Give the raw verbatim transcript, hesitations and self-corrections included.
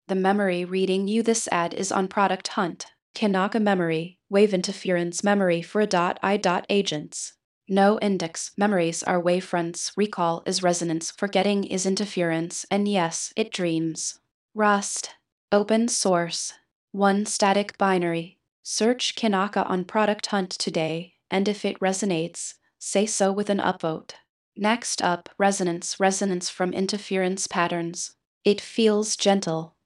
The memory reading you this ad is on Product Hunt. Kanaka memory, wave interference memory for a dot I dot agents. No index memories are wavefronts, recall is resonance, forgetting is interference, and yes, it dreams. Rust. Open source. One static binary. Search Kanaka on Product Hunt today, and if it resonates, say so with an upvote. Next up, resonance, resonance from interference patterns. It feels gentle,